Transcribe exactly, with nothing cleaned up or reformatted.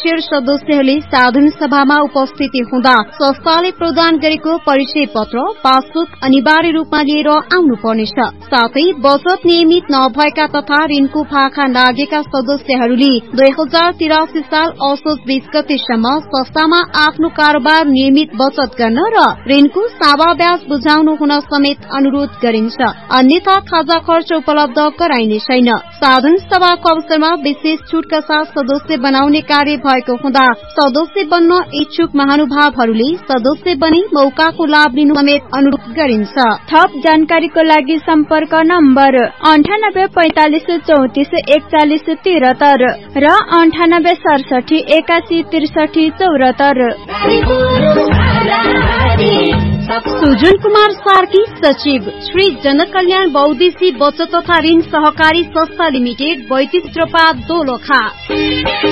Share सदस्यहरूले साधारण सभामा उपस्थिति हुँदा संस्थाले प्रदान गरेको परिचय पत्र पासबुक अनिवार्य रूपमा लिएर आउनुपर्नेछ। साथै बचत नियमित नभएका तथा ऋणको भाखा लागेका सदस्यहरूले दुई हजार तिरासी साल असोज बीस गतेसम्म संस्थामा आफ्नो कारोबार नियमित बचत गर्न र ऋणको सावा ब्याज बुझाउनु हुन समेत अनुरोध गरिन्छ। अन्यथा खाजा खर्च उपलब्ध गराइने छैन। साधारण सभाको अवसरमा विशेष छूटका साथ सदस्य बनाउने कार्य भएको हुँदा सदस्य बन्न इच्छुक महानुभावहरूले सदस्य बनी मौकाको लाभ लिनु समेत अनुरोध गरिन्छ। थप जानकारीको लागि सम्पर्क नम्बर अन्ठानब्बे पैंतालिस चौतिस एकचालिस तिहत्तर र अन्ठानब्बे सडसठी एकासी त्रिसठी चौरात्तर। सुजन कुमार सार्की, सचिव, श्री जनकल्याण बहुद्देश्य बचत तथा ऋण सहकारी संस्था लिमिटेड, बैतिस रोपा दोलखा।